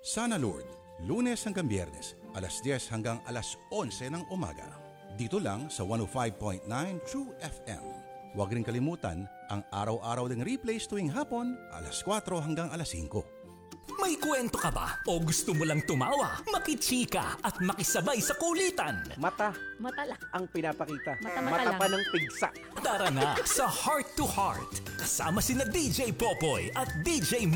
Sana Lord, Lunes hanggang Biyernes, alas 10 hanggang alas 11 ng umaga. Dito lang sa 105.9 True FM. Huwag rin kalimutan ang araw-araw ding replays tuwing hapon, alas 4 hanggang alas 5. May kwento ka ba? O gusto mo lang tumawa, makichika at makisabay sa kulitan? Mata Lang. ang pinapakita. Mata pa lang. ng pigsa. Tara na sa Heart to Heart. Kasama sina DJ Popoy at DJ